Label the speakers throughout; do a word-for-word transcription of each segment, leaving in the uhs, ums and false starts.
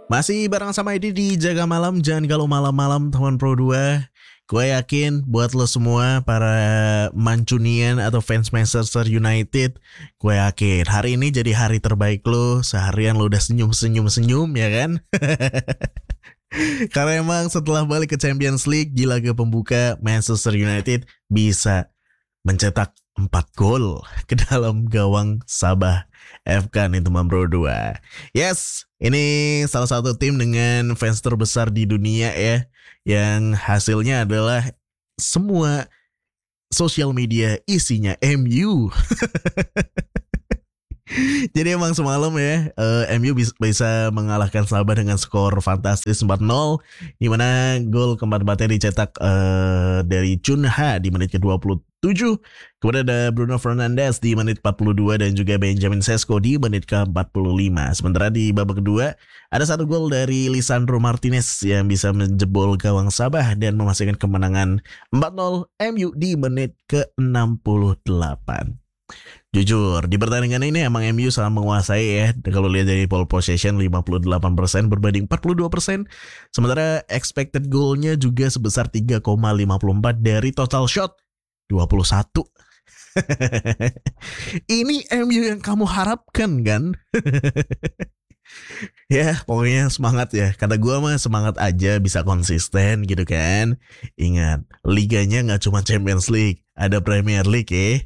Speaker 1: Masih bareng sama Edi di Jaga Malam. Jangan galau malam-malam teman Pro dua. Gue yakin buat lo semua para Mancunian atau fans Manchester United, gue yakin hari ini jadi hari terbaik lo. Seharian lo udah senyum-senyum-senyum ya kan. Karena emang setelah balik ke Champions League di laga pembuka, Manchester United bisa mencetak empat gol ke dalam gawang Sabah F K nih teman Pro dua. Yes, ini salah satu tim dengan fans terbesar di dunia ya, yang hasilnya adalah semua sosial media isinya M U. Jadi emang semalam ya uh, M U bisa, bisa mengalahkan Sabah dengan skor fantastis empat nol, di mana gol keempat-empatnya dicetak uh, dari Chun Ha di menit ke dua puluh tujuh. Kemudian ada Bruno Fernandes di menit empat puluh dua dan juga Benjamin Sesko di menit ke empat puluh lima. Sementara di babak kedua ada satu gol dari Lisandro Martinez yang bisa menjebol gawang Sabah dan memastikan kemenangan empat nol M U di menit ke enam puluh delapan. Jujur, di pertandingan ini emang M U sangat menguasai ya. Kalau lihat dari pole possession lima puluh delapan persen berbanding empat puluh dua persen. Sementara expected goal-nya juga sebesar tiga koma lima empat dari total shot dua puluh satu. Ini M U yang kamu harapkan kan? Ya pokoknya semangat ya. Kata gue mah semangat aja, bisa konsisten gitu kan. Ingat, liganya gak cuma Champions League, ada Premier League ya.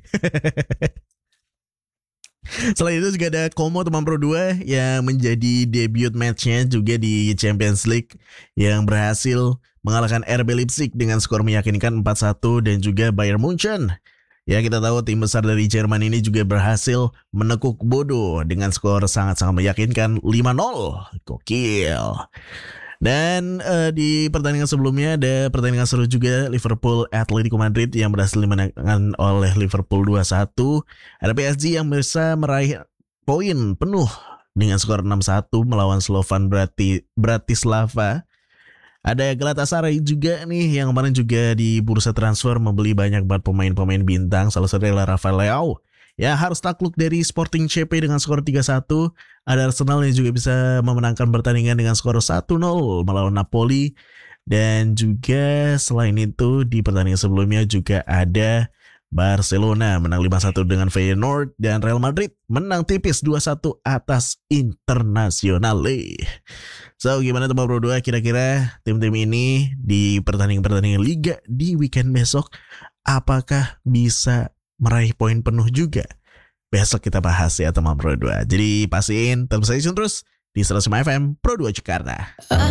Speaker 1: Selain itu juga ada Como teman Pro dua yang menjadi debut matchnya juga di Champions League, yang berhasil mengalahkan R B Leipzig dengan skor meyakinkan empat satu, dan juga Bayern Munchen. Ya, kita tahu tim besar dari Jerman ini juga berhasil menekuk Bodo dengan skor sangat-sangat meyakinkan lima nol. Gokil. Dan uh, di pertandingan sebelumnya ada pertandingan seru juga, Liverpool Atletico Madrid yang berhasil dimenangkan oleh Liverpool dua satu. Ada P S G yang bisa meraih poin penuh dengan skor enam satu melawan Slovan Brati, Bratislava. Ada Galatasaray juga nih yang kemarin juga di bursa transfer membeli banyak banget pemain-pemain bintang. Salah satunya adalah Rafael Leao ya harus takluk dari Sporting C P dengan skor tiga satu. Ada Arsenal yang juga bisa memenangkan pertandingan dengan skor satu nol melawan Napoli. Dan juga selain itu di pertandingan sebelumnya juga ada Barcelona menang lima satu dengan Feyenoord, dan Real Madrid menang tipis dua satu atas Internazionale. So gimana teman Pro dua, kira-kira tim-tim ini di pertandingan-pertandingan Liga di weekend besok apakah bisa meraih poin penuh juga? Besok kita bahas ya teman Pro dua. Jadi pastiin tetap stay tune terus di seratus lima F M Pro dua Jakarta.